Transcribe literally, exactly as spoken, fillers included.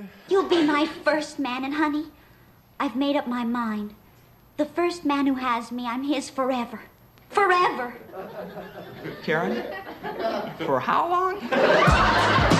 You'll be my first man, and honey, I've made up my mind. The first man who has me, I'm his forever. Forever. Karen, for how long?